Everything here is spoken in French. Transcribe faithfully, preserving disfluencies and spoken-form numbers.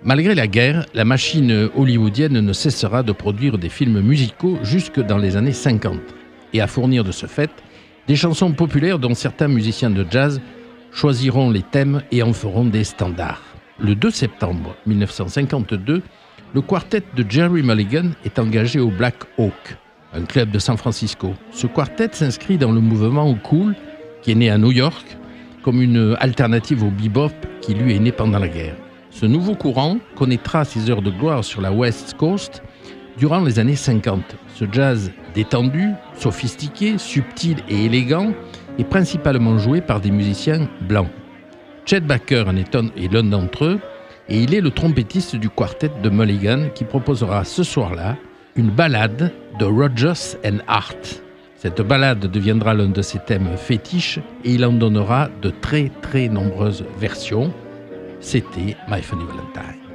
Malgré la guerre, la machine hollywoodienne ne cessera de produire des films musicaux jusque dans les années cinquante et à fournir de ce fait des chansons populaires dont certains musiciens de jazz choisiront les thèmes et en feront des standards. Le deux septembre mille neuf cent cinquante-deux, le quartet de Gerry Mulligan est engagé au Black Hawk, un club de San Francisco. Ce quartet s'inscrit dans le mouvement cool qui est né à New York comme une alternative au bebop qui lui est né pendant la guerre. Ce nouveau courant connaîtra ses heures de gloire sur la West Coast durant les années cinquante. Ce jazz détendu, sophistiqué, subtil et élégant est principalement joué par des musiciens blancs. Chet Baker en est, un, est l'un d'entre eux et il est le trompettiste du quartet de Mulligan qui proposera ce soir-là une ballade de Rodgers and Hart. Cette ballade deviendra l'un de ses thèmes fétiches et il en donnera de très très nombreuses versions. C'était My Funny Valentine.